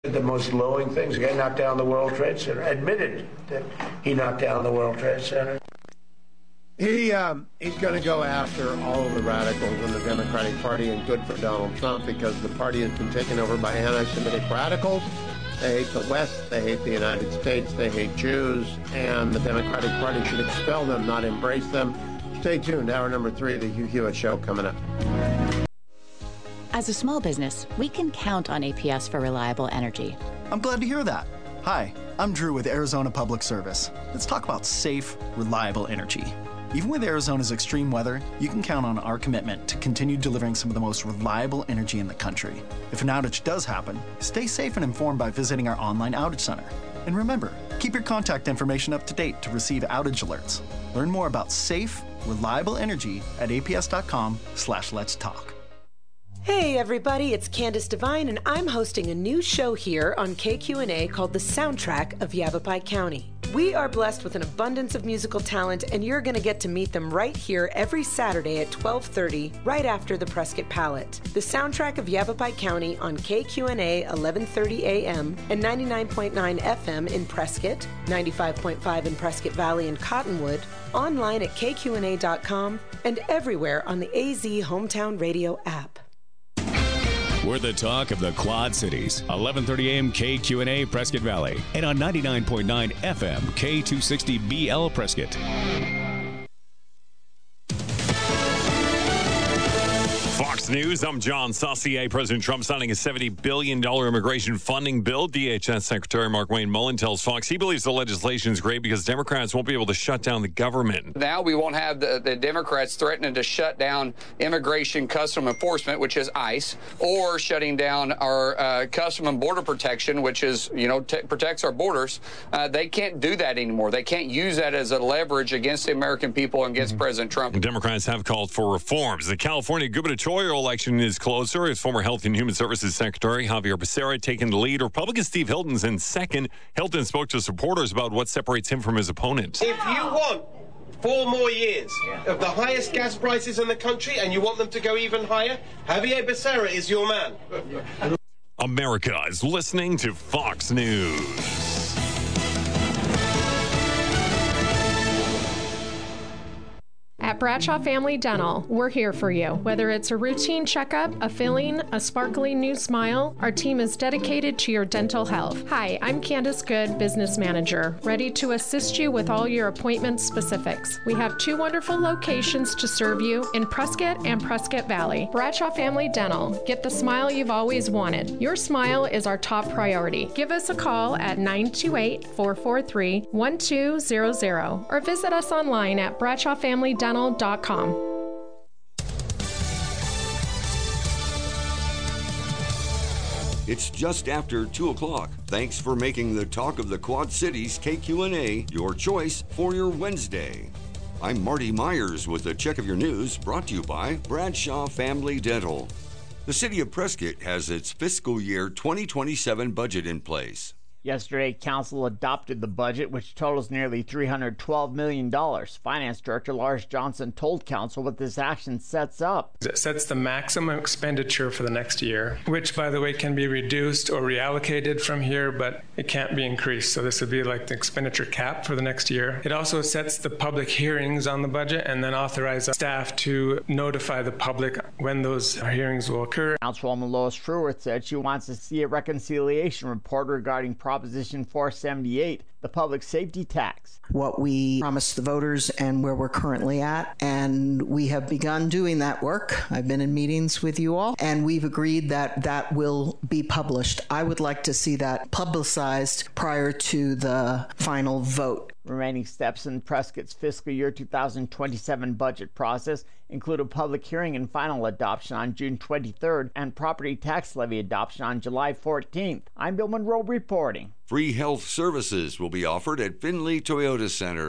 The most glowing things. The guy knocked down the World Trade Center, admitted that he knocked down the World Trade Center. He's going to go after all of the radicals in the Democratic Party, and good for Donald Trump, because the party has been taken over by anti-Semitic radicals. They hate the West, they hate the United States, they hate Jews, and the Democratic Party should expel them, not embrace them. Stay tuned. Hour number 3 of the Hugh Hewitt Show coming up. As a small business, we can count on APS for reliable energy. I'm glad to hear that. Hi, I'm Drew with Arizona Public Service. Let's talk about safe, reliable energy. Even with Arizona's extreme weather, you can count on our commitment to continue delivering some of the most reliable energy in the country. If an outage does happen, stay safe and informed by visiting our online outage center. And remember, keep your contact information up to date to receive outage alerts. Learn more about safe, reliable energy at aps.com/let's talk. Hey everybody, it's Candace Devine, and I'm hosting a new show here on KQNA called The Soundtrack of Yavapai County. We are blessed with an abundance of musical talent, and you're going to get to meet them right here every Saturday at 12:30, right after the Prescott Palette. The Soundtrack of Yavapai County on KQNA 1130 AM and 99.9 FM in Prescott, 95.5 in Prescott Valley and Cottonwood, online at kqna.com, and everywhere on the AZ Hometown Radio app. We're the talk of the Quad Cities. 1130 AM KQNA Prescott Valley and on 99.9 FM K260BL Prescott. Fox News, I'm John Saucier. President Trump signing a $70 billion immigration funding bill. DHS Secretary Markwayne Mullin tells Fox he believes the legislation is great because Democrats won't be able to shut down the government. Now we won't have the Democrats threatening to shut down immigration custom enforcement, which is ICE, or shutting down our Custom and Border Protection, which is, protects our borders. They can't do that anymore. They can't use that as a leverage against the American people and against President Trump. Democrats have called for reforms. The California gubernatorial election is closer as former Health and Human Services Secretary Javier Becerra taking the lead. Republican Steve Hilton's in second. Hilton spoke to supporters about what separates him from his opponent. If you want 4 more years of the highest gas prices in the country and you want them to go even higher, Javier Becerra is your man. America is listening to Fox News. At Bradshaw Family Dental, we're here for you. Whether it's a routine checkup, a filling, a sparkling new smile, our team is dedicated to your dental health. Hi, I'm Candace Good, Business Manager, ready to assist you with all your appointment specifics. We have 2 wonderful locations to serve you in Prescott and Prescott Valley. Bradshaw Family Dental. Get the smile you've always wanted. Your smile is our top priority. Give us a call at 928-443-1200 or visit us online at BradshawFamilyDental.com. It's just after 2 o'clock. Thanks for making the Talk of the Quad Cities KQNA your choice for your Wednesday. I'm Marty Myers with a check of your news brought to you by Bradshaw Family Dental. The city of Prescott has its fiscal year 2027 budget in place. Yesterday, Council adopted the budget, which totals nearly $312 million. Finance Director Lars Johnson told Council what this action sets up. It sets the maximum expenditure for the next year, which, by the way, can be reduced or reallocated from here, but it can't be increased. So this would be like the expenditure cap for the next year. It also sets the public hearings on the budget and then authorizes staff to notify the public when those hearings will occur. Councilwoman Lois Truitt said she wants to see a reconciliation report regarding Proposition 478, the public safety tax. What we promised the voters and where we're currently at, and we have begun doing that work. I've been in meetings with you all, and we've agreed that that will be published. I would like to see that publicized prior to the final vote. Remaining steps in Prescott's fiscal year 2027 budget process include a public hearing and final adoption on June 23rd and property tax levy adoption on July 14th. I'm Bill Monroe reporting. Free health services will be offered at Findlay Toyota Center.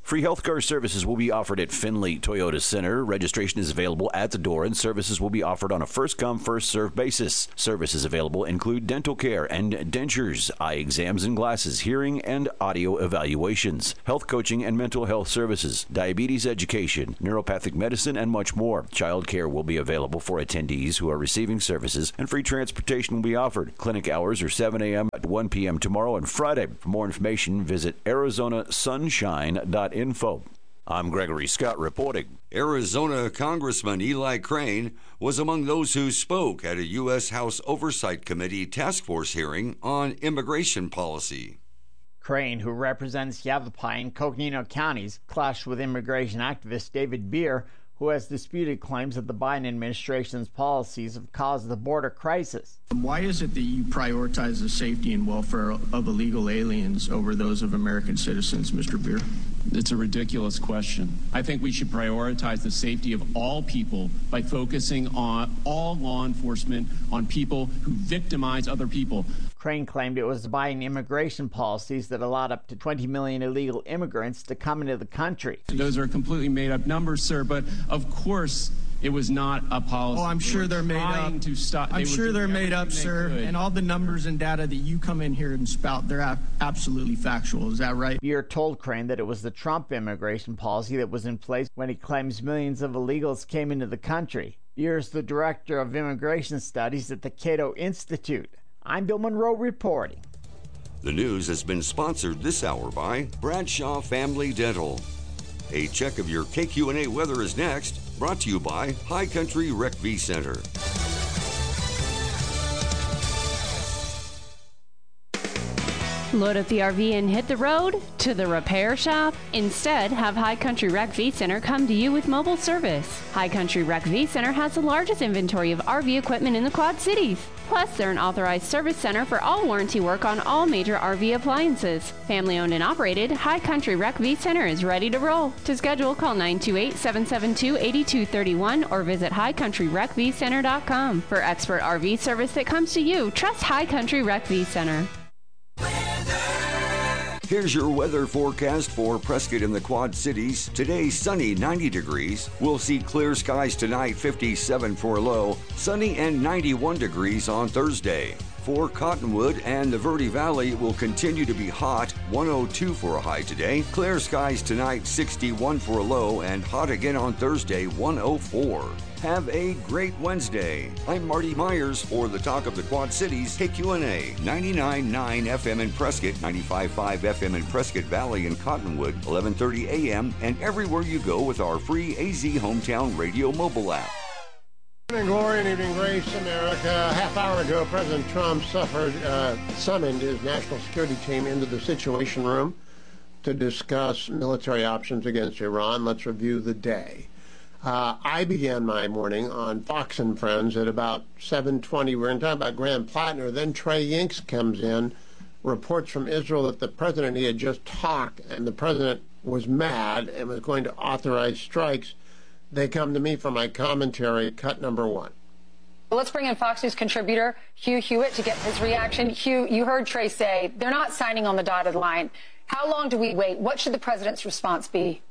Free healthcare services will be offered at Findlay Toyota Center. Registration is available at the door, and services will be offered on a first-come, first-served basis. Services available include dental care and dentures, eye exams and glasses, hearing and audio evaluations, health coaching and mental health services, diabetes education, neuropathic medicine, and much more. Child care will be available for attendees who are receiving services, and free transportation will be offered. Clinic hours are 7 a.m. to 1 p.m. tomorrow and Friday. For more information, visit ArizonaSunshine.info. I'm Gregory Scott reporting. Arizona Congressman Eli Crane was among those who spoke at a U.S. House Oversight Committee task force hearing on immigration policy. Crane, who represents Yavapai and Coconino counties, clashed with immigration activist David Beer, who has disputed claims that the Biden administration's policies have caused the border crisis. Why is it that you prioritize the safety and welfare of illegal aliens over those of American citizens, Mr. Beer? It's a ridiculous question. I think we should prioritize the safety of all people by focusing on all law enforcement on people who victimize other people. Crane claimed it was the Biden immigration policies that allowed up to 20 million illegal immigrants to come into the country. Those are completely made-up numbers, sir, but of course it was not a policy. Oh, I'm sure they're made up. To stop. I'm sure they're made up, sir. And all the numbers and data that you come in here and spout, they're absolutely factual. Is that right? Beer told Crane that it was the Trump immigration policy that was in place when he claims millions of illegals came into the country. Beer is the director of immigration studies at the Cato Institute. I'm Bill Monroe reporting. The news has been sponsored this hour by Bradshaw Family Dental. A check of your KQNA weather is next, brought to you by High Country Rec V Center. Load up the RV and hit the road to the repair shop? Instead, have High Country Rec V Center come to you with mobile service. High Country Rec V Center has the largest inventory of RV equipment in the Quad Cities. Plus, they're an authorized service center for all warranty work on all major RV appliances. Family owned and operated, High Country Rec V Center is ready to roll. To schedule, call 928-772-8231 or visit highcountryrecvcenter.com. For expert RV service that comes to you, trust High Country Rec V Center. Here's your weather forecast for Prescott and the Quad Cities. Today, sunny, 90 degrees. We'll see clear skies tonight, 57 for a low. Sunny and 91 degrees on Thursday. For Cottonwood and the Verde Valley, will continue to be hot, 102 for a high today. Clear skies tonight, 61 for a low, and hot again on Thursday, 104. Have a great Wednesday. I'm Marty Myers for the Talk of the Quad Cities, KQNA 99.9 FM in Prescott, 95.5 FM in Prescott Valley and Cottonwood, 11:30 a.m., and everywhere you go with our free AZ Hometown Radio mobile app. Evening glory and evening grace, America. A half hour ago, President Trump summoned his national security team into the Situation Room to discuss military options against Iran. Let's review the day. I began my morning on Fox and Friends at about 7:20. We were going to talk about Graham Plattner. Then Trey Yinks comes in, reports from Israel that the president, he had just talked, and the president was mad and was going to authorize strikes. They come to me for my commentary, cut number one. Let's bring in Fox News contributor Hugh Hewitt to get his reaction. Hugh, you heard Trey say they're not signing on the dotted line. How long do we wait? What should the president's response be?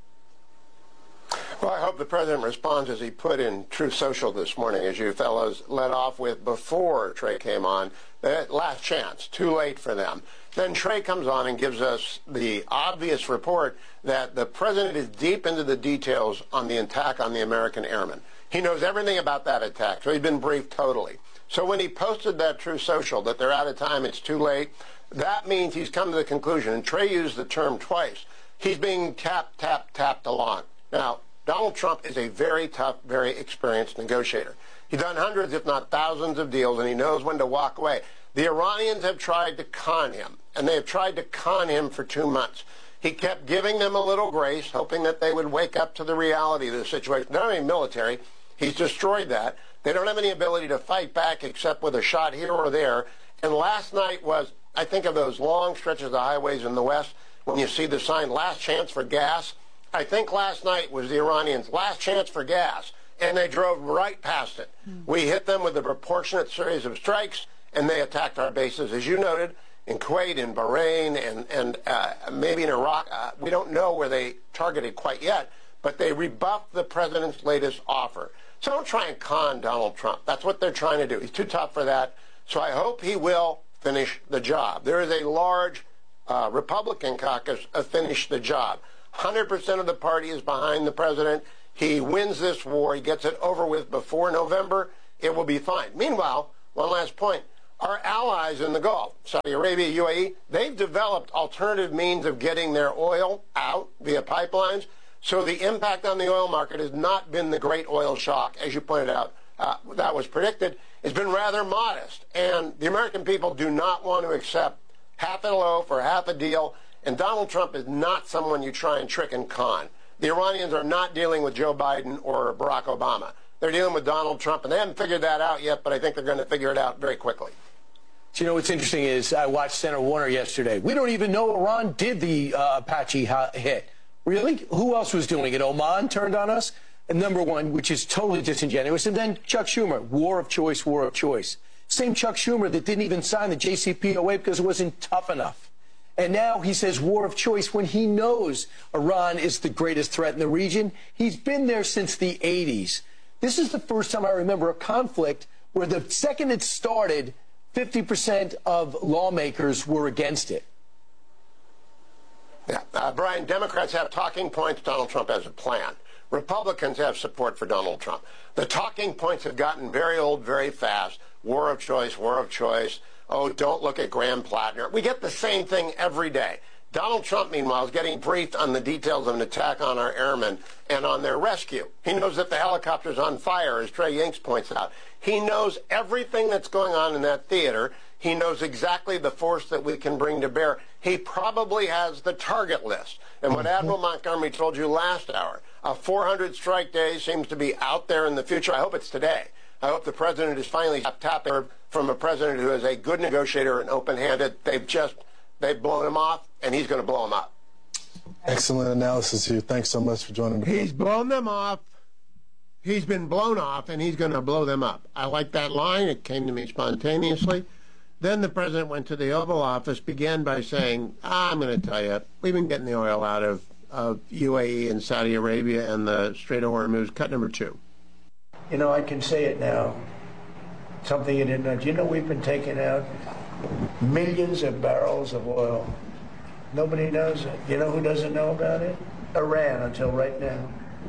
Well, I hope the president responds as he put in Truth Social this morning, as you fellows led off with before Trey came on. Last chance, too late for them. Then Trey comes on and gives us the obvious report that the president is deep into the details on the attack on the American airmen. He knows everything about that attack, so he's been briefed totally. So when he posted that Truth Social, that they're out of time, it's too late, that means he's come to the conclusion, and Trey used the term twice, he's being tapped along. Now, Donald Trump is a very tough, very experienced negotiator. He's done hundreds, if not thousands, of deals, and he knows when to walk away. The Iranians have tried to con him, and they have tried to con him for 2 months. He kept giving them a little grace, hoping that they would wake up to the reality of the situation. Not only military, he's destroyed that. They don't have any ability to fight back except with a shot here or there. And last night was, I think of those long stretches of highways in the West when you see the sign, last chance for gas. I think last night was the Iranians' last chance for gas, and they drove right past it. We hit them with a proportionate series of strikes, and they attacked our bases, as you noted, in Kuwait, in Bahrain, and maybe in Iraq. We don't know where they targeted quite yet, but they rebuffed the president's latest offer. So don't try and con Donald Trump. That's what they're trying to do. He's too tough for that. So I hope he will finish the job. There is a large Republican caucus of finish the job. 100% of the party is behind the president. He wins this war. He gets it over with before November. It will be fine. Meanwhile, one last point. Our allies in the Gulf, Saudi Arabia, UAE, they've developed alternative means of getting their oil out via pipelines. So the impact on the oil market has not been the great oil shock, as you pointed out, that was predicted. It's been rather modest. And the American people do not want to accept half a loaf or half a deal. And Donald Trump is not someone you try and trick and con. The Iranians are not dealing with Joe Biden or Barack Obama. They're dealing with Donald Trump, and they haven't figured that out yet, but I think they're going to figure it out very quickly. So, you know, what's interesting is I watched Senator Warner yesterday. We don't even know Iran did the Apache hit. Really? Who else was doing it? Oman turned on us? And number one, which is totally disingenuous. And then Chuck Schumer, war of choice, war of choice. Same Chuck Schumer that didn't even sign the JCPOA because it wasn't tough enough. And now he says war of choice when he knows Iran is the greatest threat in the region. He's been there since the 80s. This is the first time I remember a conflict where the second it started, 50% of lawmakers were against it. Yeah, Brian, Democrats have talking points. Donald Trump has a plan. Republicans have support for Donald Trump. The talking points have gotten very old very fast. War of choice, war of choice. Oh, don't look at Graham Plattner. We get the same thing every day. Donald Trump, meanwhile, is getting briefed on the details of an attack on our airmen and on their rescue. He knows that the helicopter's on fire, as Trey Yanks points out. He knows everything that's going on in that theater. He knows exactly the force that we can bring to bear. He probably has the target list. And what Admiral Montgomery told you last hour, a 400 strike day seems to be out there in the future. I hope it's today. I hope the president is finally tapping from a president who is a good negotiator and open-handed. They've blown him off, and he's going to blow him up. Excellent analysis here. Thanks so much for joining me. He's blown them off. He's been blown off, and he's going to blow them up. I like that line. It came to me spontaneously. Then the president went to the Oval Office, began by saying, I'm going to tell you, we've been getting the oil out of UAE and Saudi Arabia and the Strait of Hormuz, cut number 2. You know, I can say it now. Something you didn't know. Do you know we've been taking out millions of barrels of oil? Nobody knows it. You know who doesn't know about it? Iran, until right now.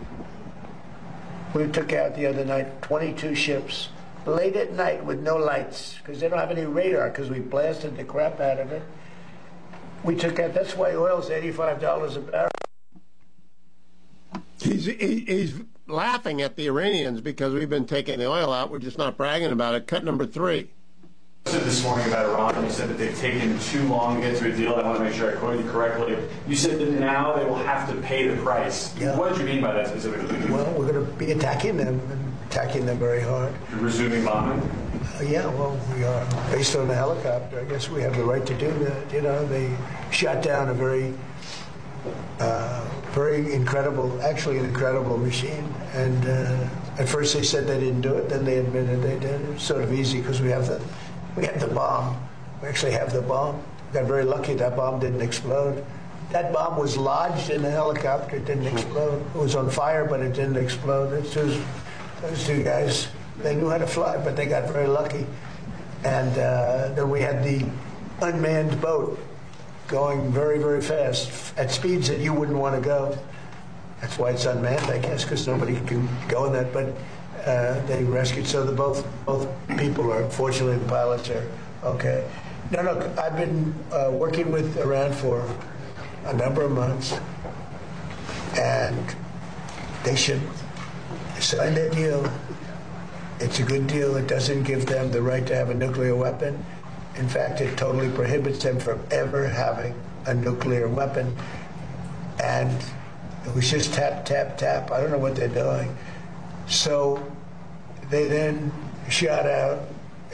We took out the other night 22 ships late at night with no lights because they don't have any radar because we blasted the crap out of it. We took out, that's why oil's $85 a barrel. He's laughing at the Iranians because we've been taking the oil out. We're just not bragging about it. Cut number 3. You said this morning about Iran, you said that they've taken too long to get to a deal. I want to make sure I quoted you correctly. You said that now they will have to pay the price. Yeah. What did you mean by that specifically? Well, we're going to be attacking them very hard. You're resuming bombing? Yeah, well, we are. Based on the helicopter, I guess we have the right to do that. You know, they shot down a very incredible, actually an incredible machine. And at first they said they didn't do it, then they admitted they did. It's sort of easy because we have the bomb. We actually have the bomb. We got very lucky that bomb didn't explode. That bomb was lodged in the helicopter. It didn't explode. It was on fire, but it didn't explode. Those two guys, they knew how to fly, but they got very lucky. And then we had the unmanned boat going very, very fast at speeds that you wouldn't want to go. That's why it's unmanned, I guess, because nobody can go in that. But they rescued, so both people are, fortunately, the pilots are okay. No, look, I've been working with Iran for a number of months, and they should sign that deal. It's a good deal. It doesn't give them the right to have a nuclear weapon. In fact, it totally prohibits them from ever having a nuclear weapon. And it was just tap, tap, tap. I don't know what they're doing. So they then shot at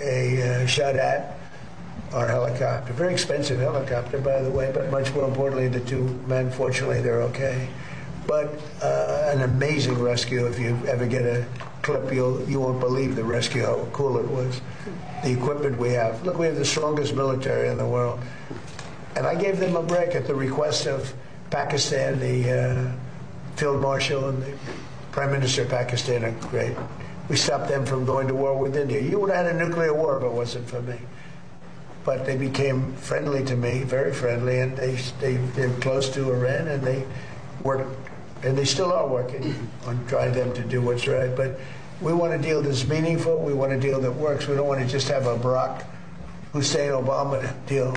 our helicopter. Very expensive helicopter, by the way, but much more importantly, the two men, fortunately, they're okay. But an amazing rescue if you ever get a clip, you won't believe the rescue, how cool it was. The equipment we have. Look, we have the strongest military in the world. And I gave them a break at the request of Pakistan, the Field Marshal and the Prime Minister of Pakistan are great. We stopped them from going to war with India. You would have had a nuclear war if it wasn't for me. But they became friendly to me, very friendly, and they're close to Iran, and they worked, and they still are working on trying them to do what's right. But we want a deal that's meaningful. We want a deal that works. We don't want to just have a Barack Hussein Obama deal.